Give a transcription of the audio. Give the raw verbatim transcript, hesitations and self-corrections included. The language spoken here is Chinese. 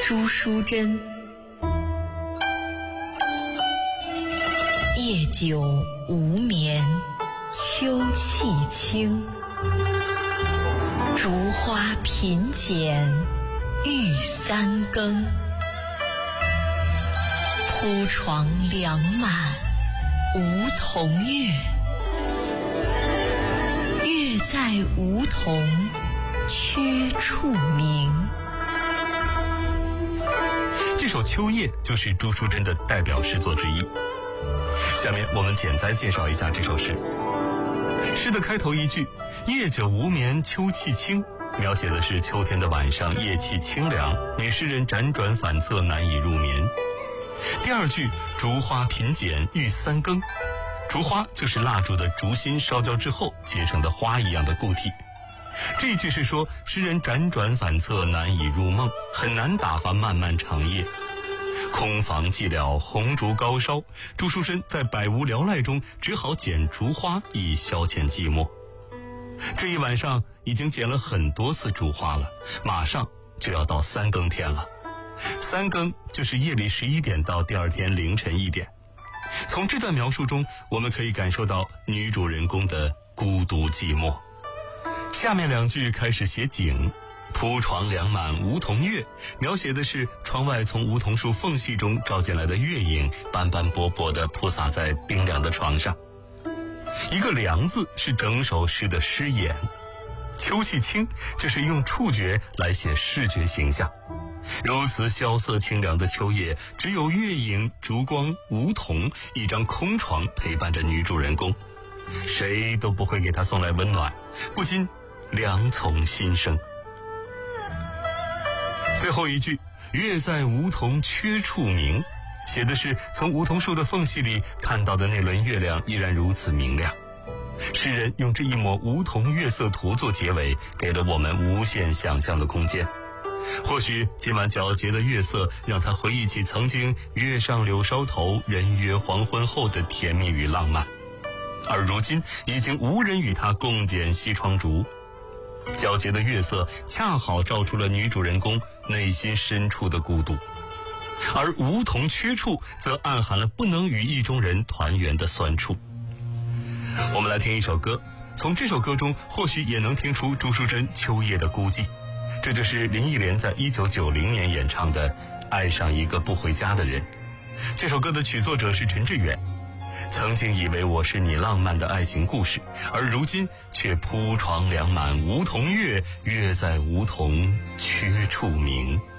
朱淑珍。夜久无眠，秋气清。竹花品剪，欲三更。铺床两满，梧桐月。月在梧桐，缺处明。 这首《秋夜》就是朱淑珍的代表诗作之一。下面我们简单介绍一下这首诗。诗的开头一句“夜久无眠，秋气清”，描写的是秋天的晚上，夜气清凉，令诗人辗转反侧，难以入眠。第二句“竹花品剪，欲三更”，竹花就是蜡烛的烛芯烧焦之后结成的花一样的固体。这一句是说诗人辗转反侧，难以入梦，很难打发漫漫长夜。空房寂寥，红烛高烧，朱淑珍在百无聊赖中只好剪竹花以消遣寂寞。这一晚上已经剪了很多次竹花了，马上就要到三更天了。三更就是夜里十一点到第二天凌晨一点。从这段描述中，我们可以感受到女主人公的孤独寂寞。下面两句开始写景，铺床两满梧桐月，描写的是窗外从梧桐树缝隙中照进来的月影，斑斑驳驳地铺洒在冰凉的床上。一个凉字是整首诗的诗眼。秋气清，这是用触觉来写视觉形象。如此萧瑟清凉的秋夜，只有月影、烛光、梧桐，一张空床陪伴着女主人公，谁都不会给她送来温暖，不禁凉从心生。最后一句“月在梧桐，缺处明”，写的是从梧桐树的缝隙里看到的那轮月亮依然如此明亮。诗人用这一抹梧桐月色图做结尾，给了我们无限想象的空间。或许今晚皎洁的月色让他回忆起曾经月上柳梢头，人约黄昏后的甜蜜与浪漫，而如今已经无人与他共剪西窗烛。皎洁的月色恰好照出了女主人公内心深处的孤独，而梧桐缺处则暗含了不能与意中人团圆的酸楚。我们来听一首歌，从这首歌中或许也能听出朱淑珍秋夜的孤寂。这就是林忆莲在一九九零年演唱的《爱上一个不回家的人》。这首歌的曲作者是陈志远。曾经以为我是你浪漫的爱情故事，而如今却铺床两满梧桐月，月在梧桐，缺处明。